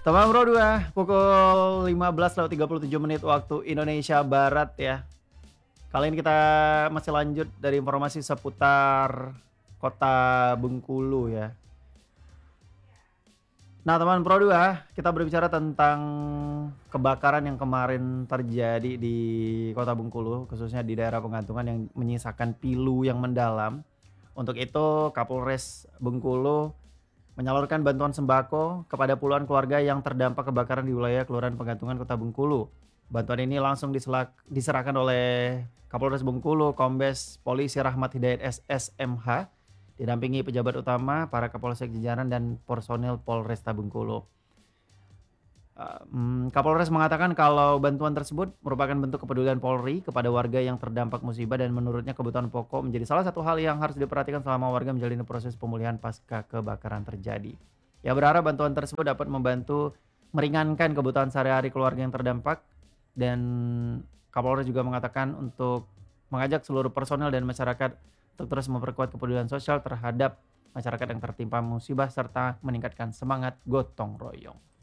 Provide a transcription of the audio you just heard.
Tamam Bro 2, pukul 15.37 waktu Indonesia Barat ya. Kali ini kita masih lanjut dari informasi seputar kota Bengkulu ya. Nah teman Pro 2, kita berbicara tentang kebakaran yang kemarin terjadi di kota Bengkulu, khususnya di daerah Pengantungan yang menyisakan pilu yang mendalam. Untuk itu Kapolres Bengkulu menyalurkan bantuan sembako kepada puluhan keluarga yang terdampak kebakaran di wilayah Kelurahan Pengantungan Kota Bengkulu. Bantuan ini langsung diserahkan oleh Kapolres Bengkulu, Kombes Polisi Rahmat Hidayat SSMH, didampingi pejabat utama, para kapolsek jajaran dan personil Polresta Bengkulu. Kapolres mengatakan kalau bantuan tersebut merupakan bentuk kepedulian Polri kepada warga yang terdampak musibah dan menurutnya kebutuhan pokok menjadi salah satu hal yang harus diperhatikan selama warga menjalani proses pemulihan pasca kebakaran terjadi. Ia berharap bantuan tersebut dapat membantu meringankan kebutuhan sehari-hari keluarga yang terdampak, dan Kapolres juga mengatakan untuk mengajak seluruh personel dan masyarakat untuk terus memperkuat kepedulian sosial terhadap masyarakat yang tertimpa musibah serta meningkatkan semangat gotong royong.